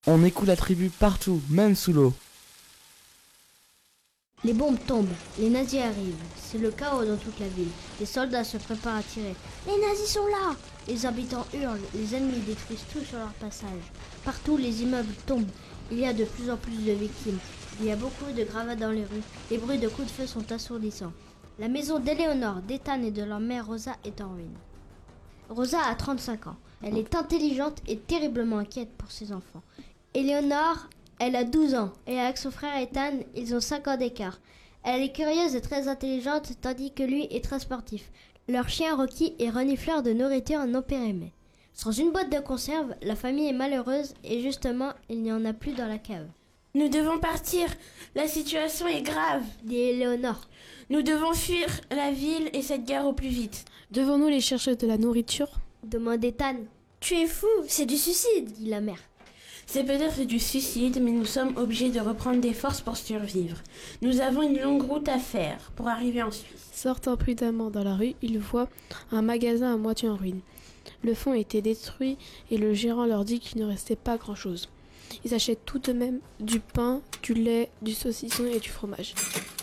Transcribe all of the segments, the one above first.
On écoute la tribu partout, même sous l'eau. Les bombes tombent, les nazis arrivent. C'est le chaos dans toute la ville. Les soldats se préparent à tirer. Les nazis sont là! Les habitants hurlent, les ennemis détruisent tout sur leur passage. Partout, les immeubles tombent. Il y a de plus en plus de victimes. Il y a beaucoup de gravats dans les rues. Les bruits de coups de feu sont assourdissants. La maison d'Éléonore, d'Ethan et de leur mère Rosa est en ruine. Rosa a 35 ans. Elle est intelligente et terriblement inquiète pour ses enfants. Éléonore, elle a 12 ans et avec son frère Ethan, ils ont 5 ans d'écart. Elle est curieuse et très intelligente tandis que lui est très sportif. Leur chien Rocky est renifleur de nourriture non périmée. Sans une boîte de conserve, la famille est malheureuse et justement, il n'y en a plus dans la cave. Nous devons partir. La situation est grave, dit Éléonore. Nous devons fuir la ville et cette guerre au plus vite. Devons-nous les chercher de la nourriture? Demande Ethan. Tu es fou, c'est du suicide, dit la mère. C'est peut-être du suicide, mais nous sommes obligés de reprendre des forces pour survivre. Nous avons une longue route à faire pour arriver en Suisse. Sortant prudemment dans la rue, ils voient un magasin à moitié en ruine. Le fond était détruit et le gérant leur dit qu'il ne restait pas grand-chose. Ils achètent tout de même du pain, du lait, du saucisson et du fromage.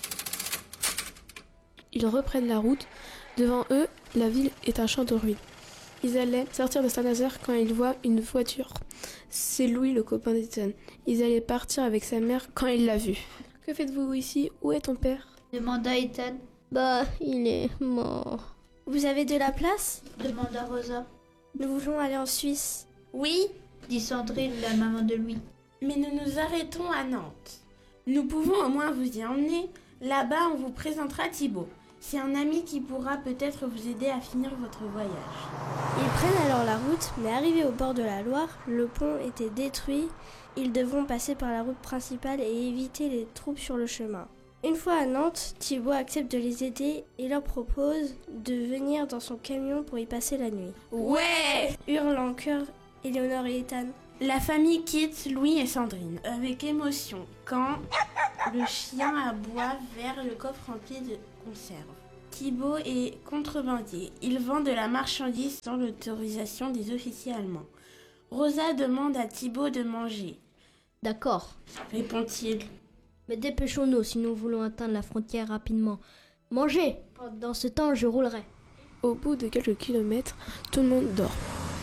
Ils reprennent la route. Devant eux, la ville est un champ de ruines. Ils allaient sortir de Saint-Nazaire quand ils voient une voiture. C'est Louis, le copain d'Ethan. Ils allaient partir avec sa mère quand il l'a vu. « Que faites-vous ici? Où est ton père ?» demanda Ethan. Bah, il est mort. Vous avez de la place? demanda Rosa. Nous voulons aller en Suisse. Oui, dit Sandrine, la maman de Louis. Mais nous nous arrêtons à Nantes. Nous pouvons au moins vous y emmener. Là-bas, on vous présentera Thibaut. C'est un ami qui pourra peut-être vous aider à finir votre voyage. Ils prennent alors la route, mais arrivés au bord de la Loire, le pont était détruit. Ils devront passer par la route principale et éviter les troupes sur le chemin. Une fois à Nantes, Thibaut accepte de les aider et leur propose de venir dans son camion pour y passer la nuit. Ouais! Hurlent en chœur Éléonore et Ethan. La famille quitte Louis et Sandrine avec émotion quand le chien aboie vers le coffre rempli de conserves. Thibaut est contrebandier. Il vend de la marchandise sans l'autorisation des officiers allemands. Rosa demande à Thibaut de manger. D'accord, Répond-il. mais dépêchons-nous si nous voulons atteindre la frontière rapidement. Mangez! Dans ce temps, je roulerai. Au bout de quelques kilomètres, tout le monde dort.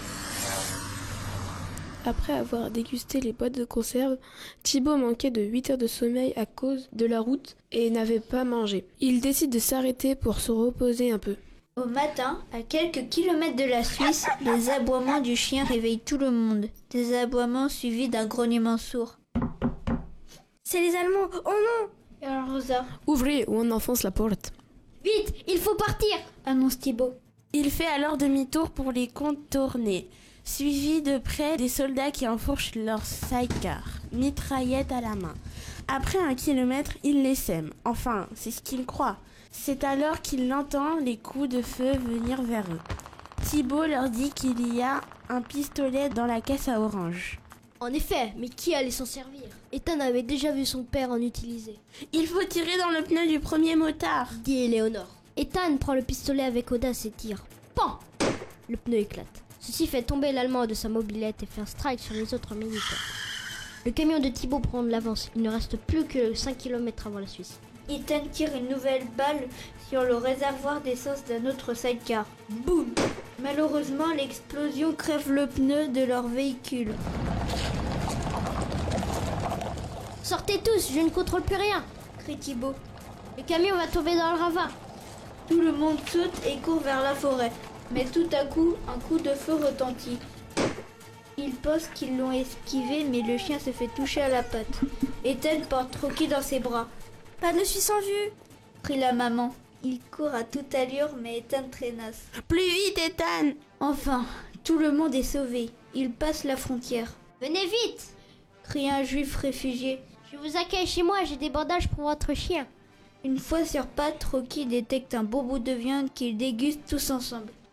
Après avoir dégusté les boîtes de conserve, Thibaut manquait de 8 heures de sommeil à cause de la route et n'avait pas mangé. Il décide de s'arrêter pour se reposer un peu. Au matin, à quelques kilomètres de la Suisse, les aboiements du chien réveillent tout le monde. Des aboiements suivis d'un grognement sourd. C'est les Allemands! Oh non! Et alors Rosa, Ouvrez ou on enfonce la porte. Vite, il faut partir! annonce Thibaut. Il fait alors demi-tour pour les contourner, suivi de près des soldats qui enfourchent leur sidecar, mitraillette à la main. Après 1 kilomètre, il les sème. Enfin, c'est ce qu'il croit. C'est alors qu'il entend les coups de feu venir vers eux. Thibaut leur dit qu'il y a un pistolet dans la caisse à orange. En effet, mais qui allait s'en servir? Ethan avait déjà vu son père en utiliser. Il faut tirer dans le pneu du premier motard, Dit Éléonore. Ethan prend le pistolet avec audace et tire. Pan! Le pneu éclate. Ceci fait tomber l'Allemand de sa mobilette et fait un strike sur les autres militaires. Le camion de Thibaut prend de l'avance. Il ne reste plus que 5 km avant la Suisse. Ethan tire une nouvelle balle sur le réservoir d'essence d'un autre sidecar. Boum! Malheureusement, l'explosion crève le pneu de leur véhicule. Sortez tous, je ne contrôle plus rien! Crie Thibaut. Le camion va tomber dans le ravin. Tout le monde saute et court vers la forêt. Mais tout à coup, un coup de feu retentit. Ils pensent qu'ils l'ont esquivé, mais le chien se fait toucher à la patte. Ethan porte Rocky dans ses bras. Pas de Suisse en vue! Crie la maman. Il court à toute allure, mais Ethan traînasse. Plus vite, Ethan! Enfin, tout le monde est sauvé. Ils passent la frontière. Venez vite! Crie un juif réfugié. Je vous accueille chez moi, j'ai des bandages pour votre chien. Une fois sur pattes, Rocky détecte un beau bout de viande qu'ils dégustent tous ensemble.